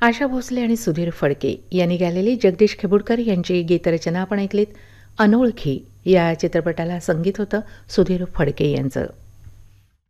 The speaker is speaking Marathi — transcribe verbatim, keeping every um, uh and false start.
आशा भोसले आणि सुधीर फडके यांनी गायलेली जगदीश खेबुडकर यांची गीतरचना आपण ऐकलीत. अनोळखी या चित्रपटाला संगीत होतं सुधीर फडके यांचं.